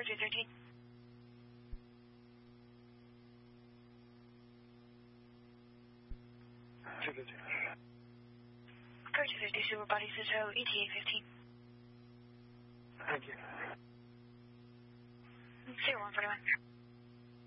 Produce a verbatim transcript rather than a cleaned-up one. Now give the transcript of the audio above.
two thirteen. two fifteen. Car two fifty, Super Body Ciso, E T A fifteen. Thank you. zero one forty-one.